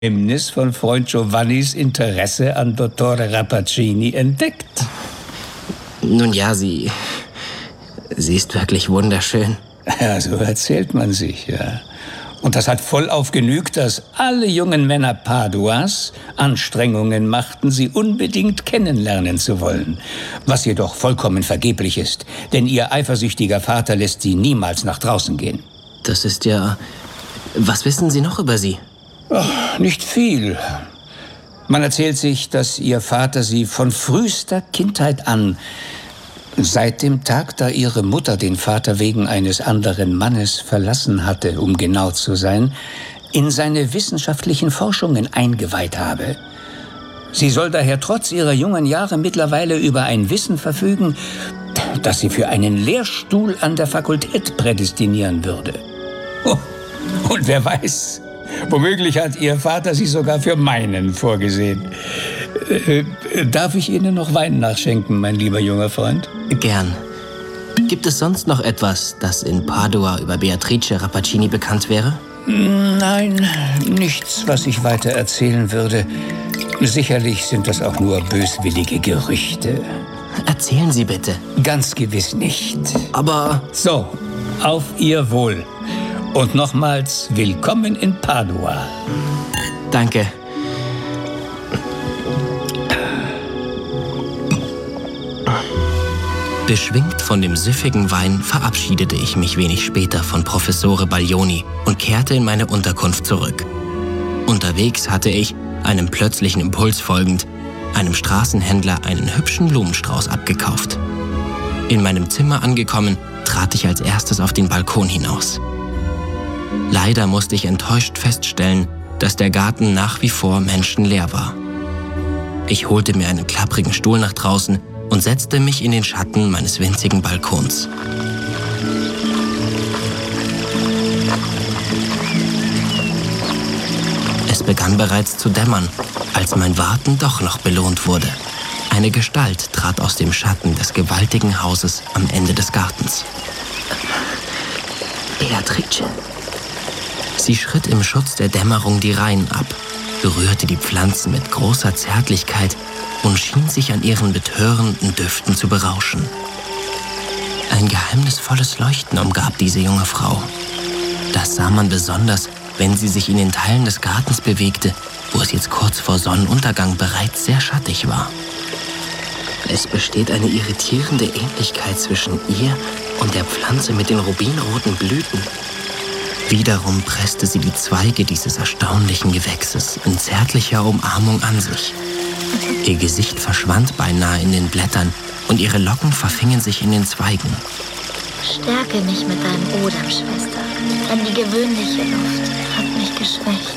Geheimnis von Freund Giovannis Interesse an Dottore Rappaccini entdeckt. Nun ja, sie ist wirklich wunderschön. Ja, so erzählt man sich, ja. Und das hat vollauf genügt, dass alle jungen Männer Paduas Anstrengungen machten, sie unbedingt kennenlernen zu wollen. Was jedoch vollkommen vergeblich ist, denn ihr eifersüchtiger Vater lässt sie niemals nach draußen gehen. Das ist ja... Was wissen Sie noch über sie? Ach, nicht viel. Man erzählt sich, dass ihr Vater sie von frühester Kindheit an, seit dem Tag, da ihre Mutter den Vater wegen eines anderen Mannes verlassen hatte, um genau zu sein, in seine wissenschaftlichen Forschungen eingeweiht habe. Sie soll daher trotz ihrer jungen Jahre mittlerweile über ein Wissen verfügen, das sie für einen Lehrstuhl an der Fakultät prädestinieren würde. Oh, und wer weiß, womöglich hat ihr Vater sie sogar für meinen vorgesehen. Darf ich Ihnen noch Wein nachschenken, mein lieber junger Freund? Gern. Gibt es sonst noch etwas, das in Padua über Beatrice Rappaccini bekannt wäre? Nein, nichts, was ich weiter erzählen würde. Sicherlich sind das auch nur böswillige Gerüchte. Erzählen Sie bitte. Ganz gewiss nicht. Aber... So, auf Ihr Wohl. Und nochmals willkommen in Padua. Danke. Beschwingt von dem süffigen Wein verabschiedete ich mich wenig später von Professore Baglioni und kehrte in meine Unterkunft zurück. Unterwegs hatte ich, einem plötzlichen Impuls folgend, einem Straßenhändler einen hübschen Blumenstrauß abgekauft. In meinem Zimmer angekommen, trat ich als erstes auf den Balkon hinaus. Leider musste ich enttäuscht feststellen, dass der Garten nach wie vor menschenleer war. Ich holte mir einen klapprigen Stuhl nach draußen und setzte mich in den Schatten meines winzigen Balkons. Es begann bereits zu dämmern, als mein Warten doch noch belohnt wurde. Eine Gestalt trat aus dem Schatten des gewaltigen Hauses am Ende des Gartens. Beatrice. Sie schritt im Schutz der Dämmerung die Reihen ab, berührte die Pflanzen mit großer Zärtlichkeit und schien sich an ihren betörenden Düften zu berauschen. Ein geheimnisvolles Leuchten umgab diese junge Frau. Das sah man besonders, wenn sie sich in den Teilen des Gartens bewegte, wo es jetzt kurz vor Sonnenuntergang bereits sehr schattig war. Es besteht eine irritierende Ähnlichkeit zwischen ihr und der Pflanze mit den rubinroten Blüten. Wiederum presste sie die Zweige dieses erstaunlichen Gewächses in zärtlicher Umarmung an sich. Ihr Gesicht verschwand beinahe in den Blättern und ihre Locken verfingen sich in den Zweigen. Stärke mich mit deinem Odem, Schwester, denn die gewöhnliche Luft hat mich geschwächt.